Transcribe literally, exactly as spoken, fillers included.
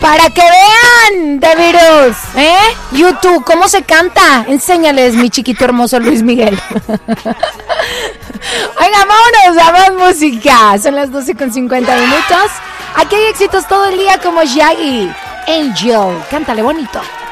Para que vean, The Beatles, ¿eh? YouTube, ¿cómo se canta? Enséñales, mi chiquito hermoso Luis Miguel. Oiga, vámonos a más música. Son las doce con cincuenta minutos. Aquí hay éxitos todo el día como Shaggy. Angel, cántale bonito.